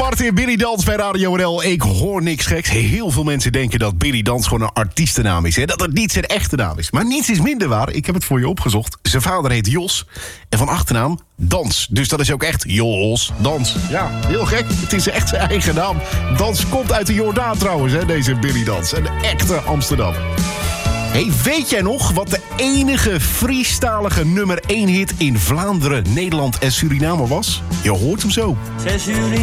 Martin, Billy Dans bij Radio NL. Ik hoor niks geks. Heel veel mensen denken dat Billy Dans gewoon een artiestennaam is. Hè? Dat het niet zijn echte naam is. Maar niets is minder waar. Ik heb het voor je opgezocht. Zijn vader heet Jos. En van achternaam Dans. Dus dat is ook echt Jos Dans. Ja, heel gek. Het is echt zijn eigen naam. Dans komt uit de Jordaan trouwens, hè, deze Billy Dans. Een echte Amsterdammer. Hey, weet jij nog wat de enige Friestalige nummer 1 hit in Vlaanderen, Nederland en Suriname was? Je hoort hem zo. C'est Suriname.